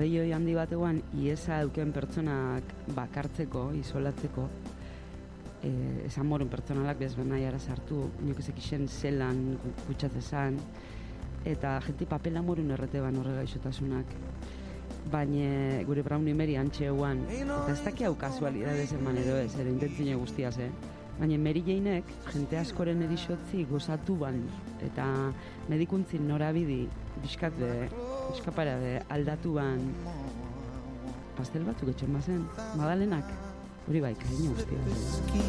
pabelloi handi batean iesa euken pertsonak bakartzeko, isolatzeko, esan moren pertsonalak bezbenaiara sartu, inok ezek isen zelan kutsatzezan, eta jenti papela morun errete ban horrega isotasunak. Baina gure Brownie Mary antxe eguan, eta ez daki hau kasualidadez eman edo ez, ere intentzine guztiaz, Baina Mary Jainek, jente askoren edixotzi gozatu ban, eta medikuntzin norabidi, biskapara aldatu ban, pastel batzuk etxon bazen, Madalenak, hori bai, kaino guztia.